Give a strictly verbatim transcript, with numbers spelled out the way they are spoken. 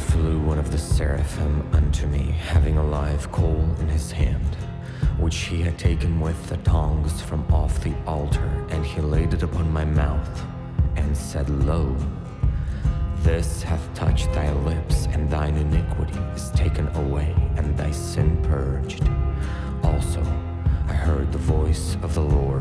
flew one of the seraphim unto me, having a live coal in his hand, which he had taken with the tongs from off the altar, and he laid it upon my mouth, and said, Lo, this hath touched thy lips, and thine iniquity is taken